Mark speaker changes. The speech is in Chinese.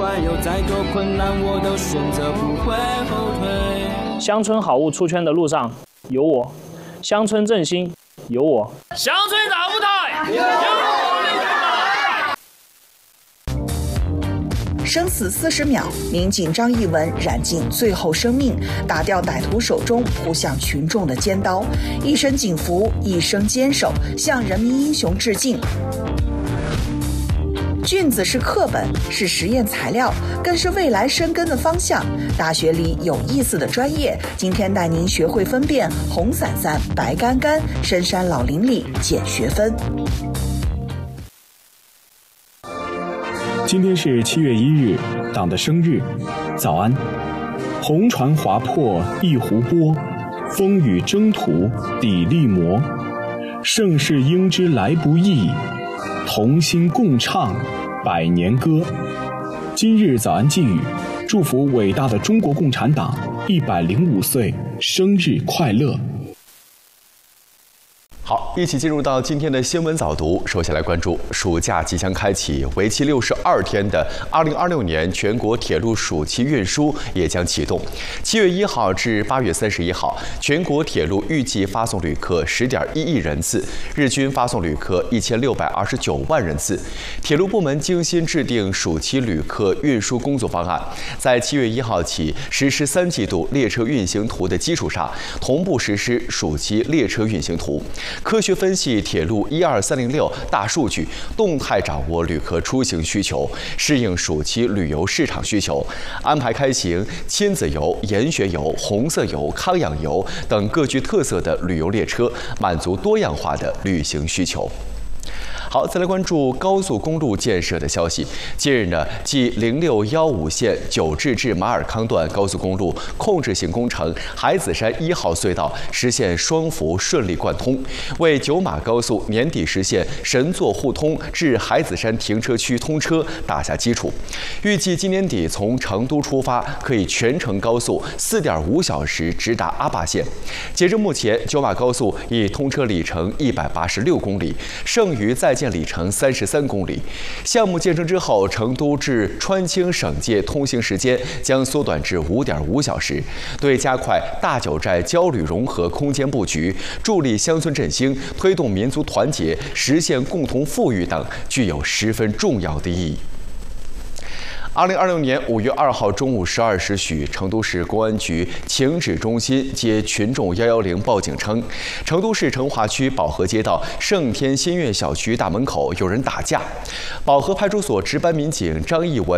Speaker 1: 管有再多困难，我都选择不会后退。
Speaker 2: 乡村好物出圈的路上有我，乡村振兴有我，
Speaker 3: 乡村大舞台有我。
Speaker 4: 生死40秒，民警张艺文燃尽最后生命，打掉歹徒手中扑向群众的尖刀，一身警服，一生坚守，向人民英雄致敬。菌子是课本，是实验材料，更是未来生根的方向。大学里有意思的专业，今天带您学会分辨红伞伞、白干干，深山老林里捡学分。
Speaker 5: 今天是7月1日，党的生日，早安。红船划破一湖波，风雨征途砥砺磨。盛世应知来不易，同心共唱百年歌。今日早安寄语，祝福伟大的中国共产党105岁生日快乐。
Speaker 6: 好，一起进入到今天的新闻早读。首先来关注暑假即将开启，为期62天的2026年全国铁路暑期运输也将启动。7月1号至8月31号，全国铁路预计发送旅客10.1亿人次，日均发送旅客1629万人次。铁路部门精心制定暑期旅客运输工作方案，在7月1号起实施3季度列车运行图的基础上，同步实施暑期列车运行图。科学分析铁路12306大数据，动态掌握旅客出行需求，适应暑期旅游市场需求，安排开行亲子游、研学游、红色游、康养游等各具特色的旅游列车，满足多样化的旅行需求。好，再来关注高速公路建设的消息。近日呢，继0615线九治至马尔康段高速公路控制性工程海子山1号隧道实现双幅顺利贯通，为九马高速年底实现神座互通至海子山停车区通车打下基础。预计今年底从成都出发，可以全程高速4.5小时直达阿坝县。截至目前，九马高速已通车里程186公里，剩余在建里程33公里。项目建成之后，成都至川青省界通行时间将缩短至5.5小时，对加快大九寨交旅融合空间布局、助力乡村振兴、推动民族团结、实现共同富裕等具有十分重要的意义。2026年5月2号中午12时许，成都市公安局情指中心接群众110报警称，成都市成华区保和街道盛天新苑小区大门口有人打架。保和派出所值班民警张义文